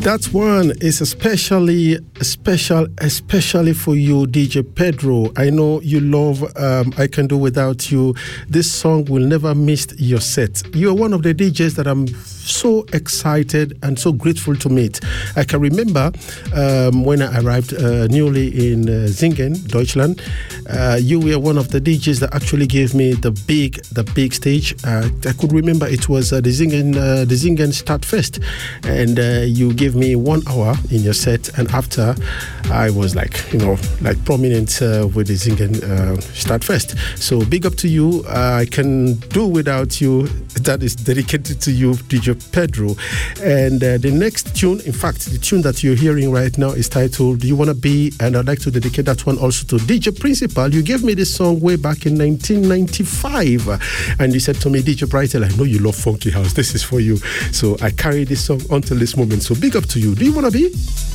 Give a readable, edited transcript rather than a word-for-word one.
That one is especially for you, DJ Pedro. I know you love I Can Do Without You. This song will never miss your set. You are one of the DJs that I'm so excited and so grateful to meet. I can remember when I arrived newly in Singen, Deutschland. You were one of the DJs that actually gave me the big stage. I could remember it was the Singen Start Fest, and you gave me 1 hour in your set, and after I was like prominent with the Singen Start Fest. So big up to you. I Can Do Without You. That is dedicated to you, DJ Pedro. And the next tune, in fact, the tune that you're hearing right now is titled Do You Wanna Be? And I'd like to dedicate that one also to DJ Principal. You gave me this song way back in 1995, and you said to me, DJ Brightel, I know you love funky house. This is for you. So I carry this song until this moment. So big up to you. Do you wanna be?